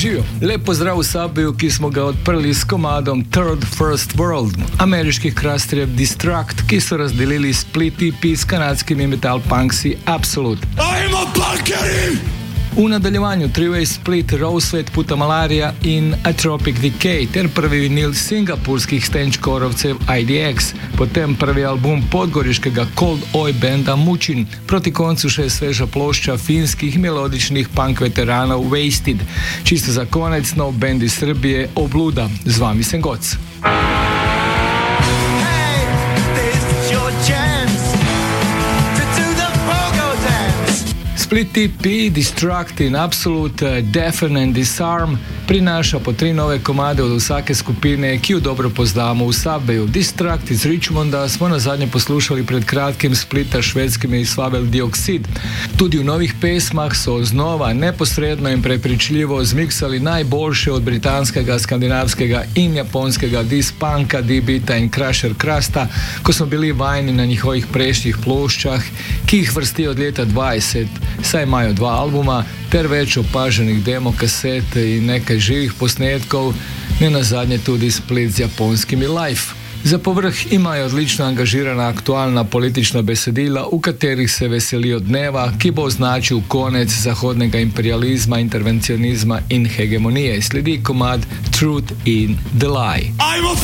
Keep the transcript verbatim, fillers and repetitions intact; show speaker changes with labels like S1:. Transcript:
S1: Živijo. Lep pozdrav v Subwayu, ki smo ga odprli s komadom Third First World, ameriških krasterjev Distract, ki so razdelili Split E P s kanadskimi metal punksi Absolute. I'm a punker! V nadaljevanju Three-Way Split, Roseved, Puta Malaria in Atropic Decay ter prvi vinil singapurskih stenčkorovcev I D X, potem prvi album podgoriškega Cold Oi benda Mučin, proti koncu še sveža plošča finskih melodičnih punk veteranov Wasted. Čisto za konec nov bend iz Srbije Obluda. Z vami sem Goc. Split E P, Distract in Absolute, Deafen and Disarm prinaša po tri nove komade od vsake skupine, ki jo dobro poznamo v Subwayu. Distract iz Richmonda smo nazadnje poslušali pred kratkim Splita švedskimi Svavel Dioxid. Tudi v novih pesmah so znova neposredno in prepričljivo zmiksali najboljše od britanskega, skandinavskega in japonskega diss-punka, D-beata in Crusher Crusta, ko smo bili vajeni na njihovih prejšnjih ploščah, ki jih vrstijo od leta dvajset, saj imajo dva albuma ter več opaženih demo kaset in nekaj živih posnetkov, ne nazadnje tudi splet z japonskimi live. Za povrh imajo odlično angažirana aktualna politična besedila, v katerih se veselijo dneva, ki bo označil konec zahodnega imperializma, intervencionizma in hegemonije. Sledi komad Truth in the Lie.